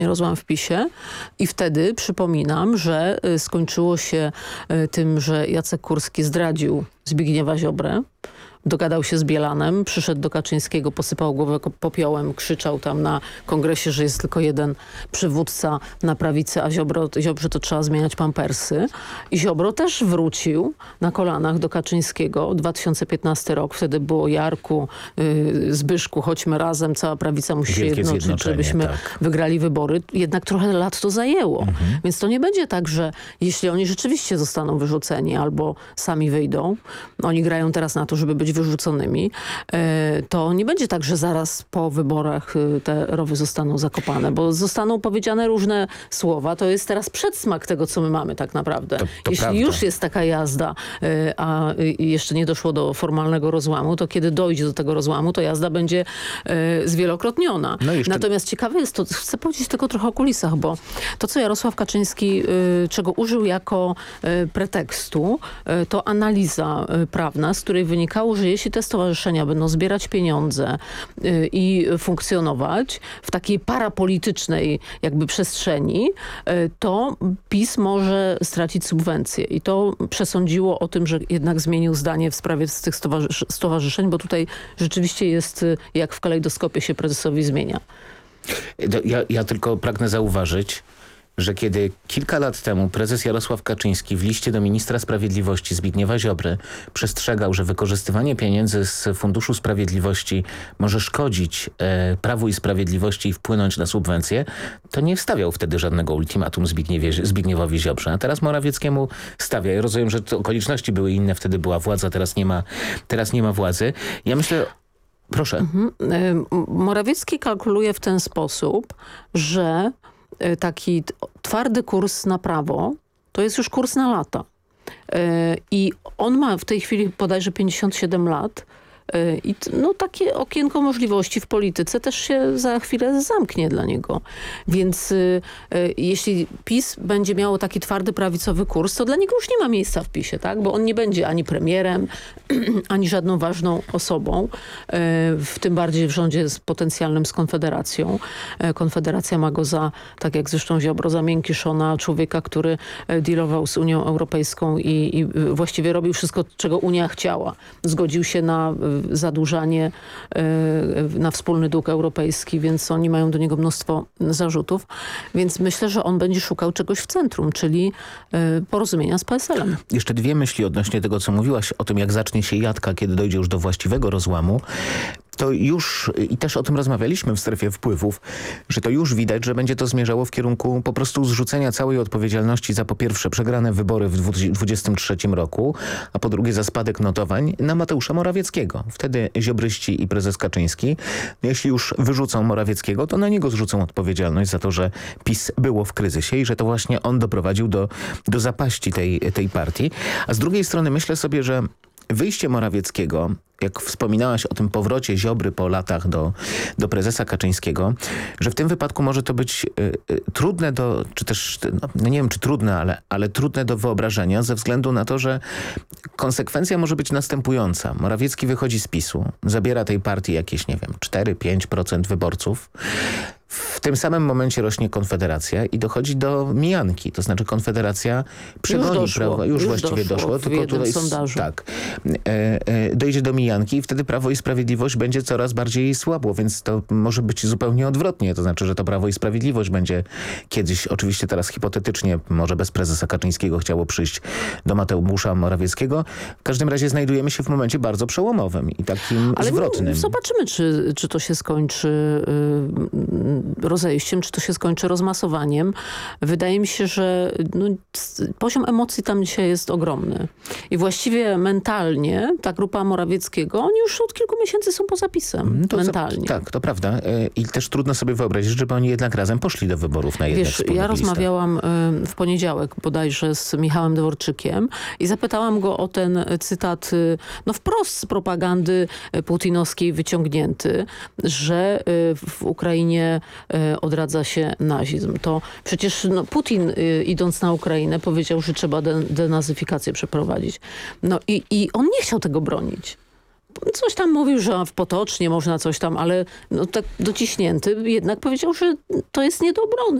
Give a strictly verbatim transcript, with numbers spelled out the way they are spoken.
rozłam w PiSie i wtedy przypominam, że skończyło się tym, że Jacek Kurski zdradził Zbigniewa Ziobrę, dogadał się z Bielanem, przyszedł do Kaczyńskiego, posypał głowę popiołem, krzyczał tam na kongresie, że jest tylko jeden przywódca na prawicy, a Ziobro, Ziobrze to trzeba zmieniać pampersy. I Ziobro też wrócił na kolanach do Kaczyńskiego. dwa tysiące piętnasty rok, wtedy było Jarku, yy, Zbyszku, chodźmy razem, cała prawica musi się Wielkie jednoczyć, żebyśmy tak. wygrali wybory. Jednak trochę lat to zajęło. Mhm. Więc to nie będzie tak, że jeśli oni rzeczywiście zostaną wyrzuceni albo sami wyjdą, oni grają teraz na to, żeby być wyrzuconymi, to nie będzie tak, że zaraz po wyborach te rowy zostaną zakopane, bo zostaną powiedziane różne słowa. To jest teraz przedsmak tego, co my mamy tak naprawdę. To, to Jeśli prawda. już jest taka jazda, a jeszcze nie doszło do formalnego rozłamu, to kiedy dojdzie do tego rozłamu, to jazda będzie zwielokrotniona. No jeszcze... Natomiast ciekawe jest to, chcę powiedzieć tylko trochę o kulisach, bo to, co Jarosław Kaczyński, czego użył jako pretekstu, to analiza prawna, z której wynikało, że jeśli te stowarzyszenia będą zbierać pieniądze y, i funkcjonować w takiej parapolitycznej jakby przestrzeni, y, to PiS może stracić subwencje. I to przesądziło o tym, że jednak zmienił zdanie w sprawie z tych stowarzysz stowarzyszeń, bo tutaj rzeczywiście jest, y, jak w kalejdoskopie się prezesowi zmienia. Ja, ja tylko pragnę zauważyć, że kiedy kilka lat temu prezes Jarosław Kaczyński w liście do ministra sprawiedliwości Zbigniewa Ziobry przestrzegał, że wykorzystywanie pieniędzy z Funduszu Sprawiedliwości może szkodzić e, Prawu i Sprawiedliwości i wpłynąć na subwencje, to nie wstawiał wtedy żadnego ultimatum Zbigniewie, Zbigniewowi Ziobrze. A teraz Morawieckiemu stawia. Ja rozumiem, że te okoliczności były inne, wtedy była władza, teraz nie ma, teraz nie ma władzy. Ja myślę... Proszę. Mhm. Morawiecki kalkuluje w ten sposób, że taki twardy kurs na prawo to jest już kurs na lata. I on ma w tej chwili bodajże pięćdziesiąt siedem lat. I no, takie okienko możliwości w polityce też się za chwilę zamknie dla niego. Więc y, y, jeśli PiS będzie miało taki twardy prawicowy kurs, to dla niego już nie ma miejsca w PiSie, tak? Bo on nie będzie ani premierem, ani żadną ważną osobą, y, w tym bardziej w rządzie z potencjalnym z Konfederacją. Y, Konfederacja ma go za, tak jak zresztą Ziobro, za miękiszona człowieka, który dealował z Unią Europejską i, i właściwie robił wszystko, czego Unia chciała. Zgodził się na zadłużanie na wspólny dług europejski, więc oni mają do niego mnóstwo zarzutów. Więc myślę, że on będzie szukał czegoś w centrum, czyli porozumienia z P S L-em. Jeszcze dwie myśli odnośnie tego, co mówiłaś o tym, jak zacznie się jadka, kiedy dojdzie już do właściwego rozłamu. To już, i też o tym rozmawialiśmy w strefie wpływów, że to już widać, że będzie to zmierzało w kierunku po prostu zrzucenia całej odpowiedzialności za po pierwsze przegrane wybory w dwa tysiące dwudziestym trzecim roku, a po drugie za spadek notowań na Mateusza Morawieckiego. Wtedy ziobryści i prezes Kaczyński, jeśli już wyrzucą Morawieckiego, to na niego zrzucą odpowiedzialność za to, że PiS było w kryzysie i że to właśnie on doprowadził do, do zapaści tej, tej partii. A z drugiej strony myślę sobie, że wyjście Morawieckiego, jak wspominałaś o tym powrocie Ziobry po latach do, do prezesa Kaczyńskiego, że w tym wypadku może to być y, y, trudne do, czy też, no nie wiem czy trudne, ale, ale trudne do wyobrażenia ze względu na to, że konsekwencja może być następująca. Morawiecki wychodzi z PiSu, zabiera tej partii jakieś, nie wiem, cztery do pięciu procent wyborców. W tym samym momencie rośnie Konfederacja i dochodzi do mijanki. To znaczy Konfederacja przegoni prawo. Już, już właściwie doszło. doszło tylko tutaj sondażu. Tak. E, e, dojdzie do mijanki i wtedy Prawo i Sprawiedliwość będzie coraz bardziej słabło, więc to może być zupełnie odwrotnie. To znaczy, że to Prawo i Sprawiedliwość będzie kiedyś, oczywiście teraz hipotetycznie, może bez prezesa Kaczyńskiego chciało przyjść do Mateusza Morawieckiego. W każdym razie znajdujemy się w momencie bardzo przełomowym i takim Ale zwrotnym. Zobaczymy, czy, czy to się skończy yy, rozejściem, czy to się skończy rozmasowaniem. Wydaje mi się, że no, poziom emocji tam dzisiaj jest ogromny. I właściwie mentalnie ta grupa Morawieckiego, oni już od kilku miesięcy są poza PiS-em. To mentalnie. Za, tak, to prawda. I też trudno sobie wyobrazić, żeby oni jednak razem poszli do wyborów na jednych Wiesz, ja rozmawiałam listach. w poniedziałek bodajże z Michałem Dworczykiem i zapytałam go o ten cytat, no wprost z propagandy putinowskiej wyciągnięty, że w Ukrainie odradza się nazizm. To przecież no, Putin idąc na Ukrainę powiedział, że trzeba de denazyfikację przeprowadzić. No i, i on nie chciał tego bronić. Coś tam mówił, że w Potocznie można coś tam, ale no tak dociśnięty jednak powiedział, że to jest nie do obrony.